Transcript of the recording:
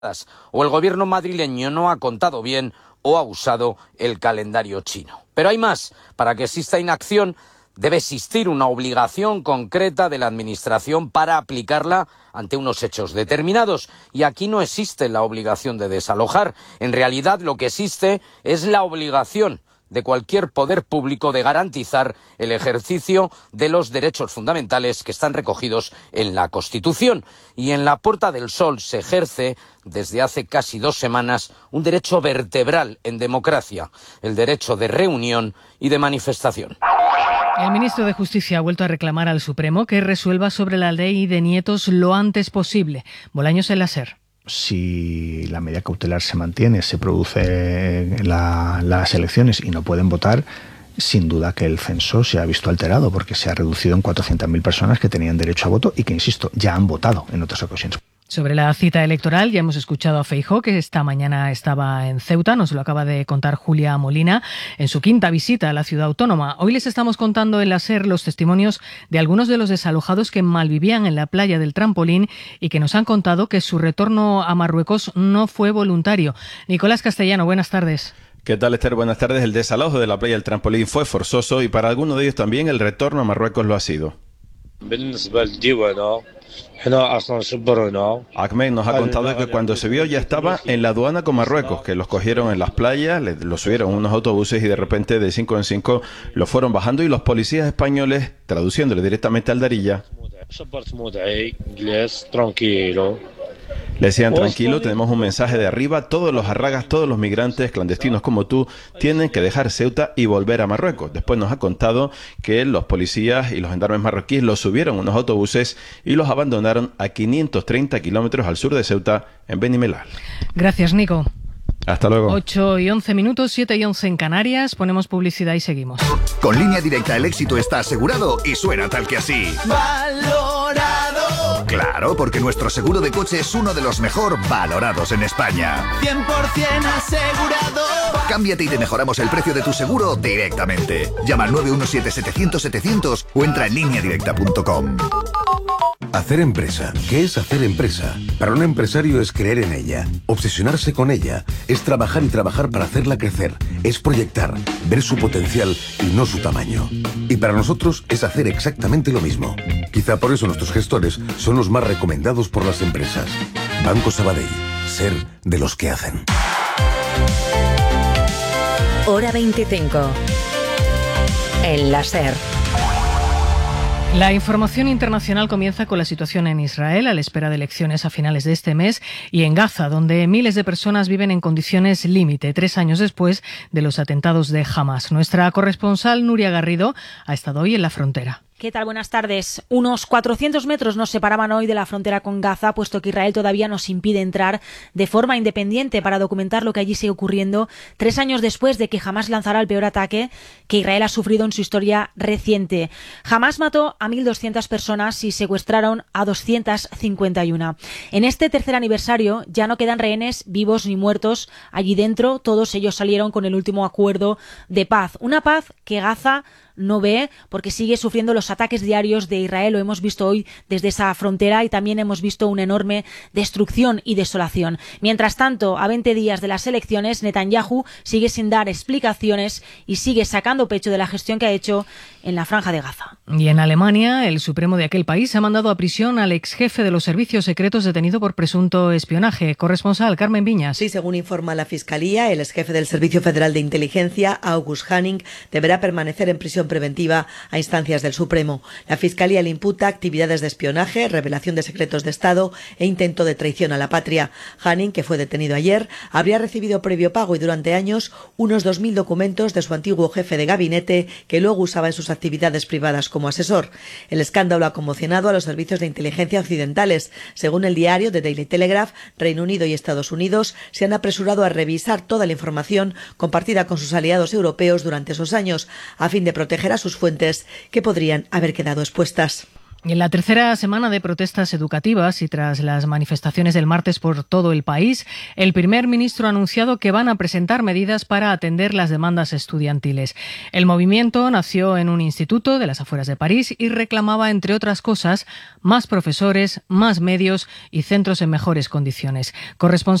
o el gobierno madrileño no ha contado bien o ha usado el calendario chino. Pero hay más. Para que exista inacción debe existir una obligación concreta de la Administración para aplicarla ante unos hechos determinados. Y aquí no existe la obligación de desalojar. En realidad lo que existe es la obligación de cualquier poder público de garantizar el ejercicio de los derechos fundamentales que están recogidos en la Constitución. Y en la Puerta del Sol se ejerce desde hace casi 2 semanas un derecho vertebral en democracia, el derecho de reunión y de manifestación. El ministro de Justicia ha vuelto a reclamar al Supremo que resuelva sobre la ley de nietos lo antes posible. Bolaños en la SER. Si la medida cautelar se mantiene, se produce las elecciones y no pueden votar, sin duda que el censo se ha visto alterado porque se ha reducido en 400.000 personas que tenían derecho a voto y que, insisto, ya han votado en otras ocasiones. Sobre la cita electoral ya hemos escuchado a Feijóo, que esta mañana estaba en Ceuta, nos lo acaba de contar Julia Molina, en su 5ª visita a la ciudad autónoma. Hoy les estamos contando en la SER los testimonios de algunos de los desalojados que malvivían en la playa del Trampolín y que nos han contado que su retorno a Marruecos no fue voluntario. Nicolás Castellano, buenas tardes. ¿Qué tal, Esther? Buenas tardes. El desalojo de la playa del Trampolín fue forzoso y para algunos de ellos también el retorno a Marruecos lo ha sido. Ahmed nos ha contado que cuando se vio ya estaba en la aduana con Marruecos, que los cogieron en las playas, los subieron unos autobuses y de repente de 5 en 5 los fueron bajando y los policías españoles, traduciéndole directamente al Darija, le decían: tranquilo, tenemos un mensaje de arriba, todos los arragas, todos los migrantes clandestinos como tú tienen que dejar Ceuta y volver a Marruecos. Después nos ha contado que los policías y los gendarmes marroquíes los subieron en unos autobuses y los abandonaron a 530 kilómetros al sur de Ceuta, en Beni Mellal. Gracias, Nico. Hasta luego. 8:11, 7:11 en Canarias. Ponemos publicidad y seguimos. Con Línea Directa el éxito está asegurado y suena tal que así. ¡Valorado! Claro, porque nuestro seguro de coche es uno de los mejor valorados en España. 100% asegurado. Cámbiate y te mejoramos el precio de tu seguro directamente. Llama al 917-700-700 o entra en lineadirecta.com. Hacer empresa. ¿Qué es hacer empresa? Para un empresario es creer en ella, obsesionarse con ella, es trabajar y trabajar para hacerla crecer, es proyectar, ver su potencial y no su tamaño. Y para nosotros es hacer exactamente lo mismo. Quizá por eso nuestros gestores son los más recomendados por las empresas. Banco Sabadell. Ser de los que hacen. Hora 25. En la SER. La información internacional comienza con la situación en Israel, a la espera de elecciones a finales de este mes, y en Gaza, donde miles de personas viven en condiciones límite, 3 años después de los atentados de Hamas. Nuestra corresponsal Nuria Garrido ha estado hoy en la frontera. ¿Qué tal? Buenas tardes. Unos 400 metros nos separaban hoy de la frontera con Gaza, puesto que Israel todavía nos impide entrar de forma independiente para documentar lo que allí sigue ocurriendo 3 años después de que Hamás lanzara el peor ataque que Israel ha sufrido en su historia reciente. Hamás mató a 1.200 personas y secuestraron a 251. En este tercer aniversario ya no quedan rehenes vivos ni muertos allí dentro. Todos ellos salieron con el último acuerdo de paz. Una paz que Gaza no ve porque sigue sufriendo los ataques diarios de Israel. Lo hemos visto hoy desde esa frontera y también hemos visto una enorme destrucción y desolación. Mientras tanto, a 20 días de las elecciones, Netanyahu sigue sin dar explicaciones y sigue sacando pecho de la gestión que ha hecho en la Franja de Gaza. Y en Alemania, el Supremo de aquel país ha mandado a prisión al ex jefe de los servicios secretos detenido por presunto espionaje. Corresponsal Carmen Viñas. Sí, según informa la Fiscalía, el ex jefe del Servicio Federal de Inteligencia, August Hanning, deberá permanecer en prisión preventiva a instancias del Supremo. La Fiscalía le imputa actividades de espionaje, revelación de secretos de Estado e intento de traición a la patria. Hanning, que fue detenido ayer, habría recibido previo pago y durante años unos 2.000 documentos de su antiguo jefe de gabinete que luego usaba en sus actividades privadas como asesor. El escándalo ha conmocionado a los servicios de inteligencia occidentales. Según el diario The Daily Telegraph, Reino Unido y Estados Unidos se han apresurado a revisar toda la información compartida con sus aliados europeos durante esos años, a fin de proteger a sus fuentes que podrían haber quedado expuestas. En la tercera semana de protestas educativas y tras las manifestaciones del martes por todo el país, el primer ministro ha anunciado que van a presentar medidas para atender las demandas estudiantiles. El movimiento nació en un instituto de las afueras de París y reclamaba, entre otras cosas, más profesores, más medios y centros en mejores condiciones.